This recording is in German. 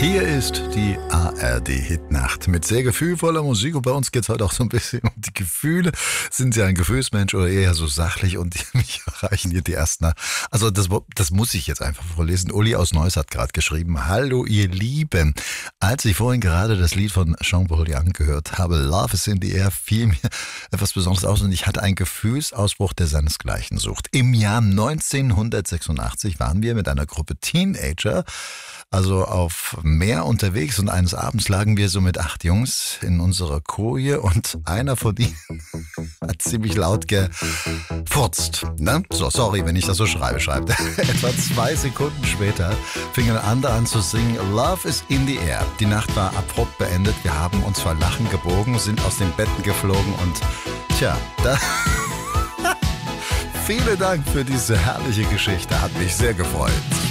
Hier ist die ARD-Hitnacht mit sehr gefühlvoller Musik und bei uns geht es heute auch so ein bisschen um die Gefühle. Sind Sie ein Gefühlsmensch oder eher so sachlich? Und mich erreichen hier die ersten. Also das muss ich jetzt einfach vorlesen. Uli aus Neuss hat gerade geschrieben: Hallo ihr Lieben, als ich vorhin gerade das Lied von Jean-Paul Young gehört habe, Love is in the Air, fiel mir etwas Besonderes aus und ich hatte einen Gefühlsausbruch, der seinesgleichen sucht. Im Jahr 1986 waren wir mit einer Gruppe Teenager also auf Meer unterwegs und eines Abends lagen wir so mit 8 Jungs in unserer Koje und einer von ihnen hat ziemlich laut gefurzt. Ne? So, sorry, wenn ich das so schreibe. Etwa 2 Sekunden später fing ein anderer an zu singen Love is in the Air. Die Nacht war abrupt beendet. Wir haben uns vor Lachen gebogen, sind aus den Betten geflogen und vielen Dank für diese herrliche Geschichte. Hat mich sehr gefreut.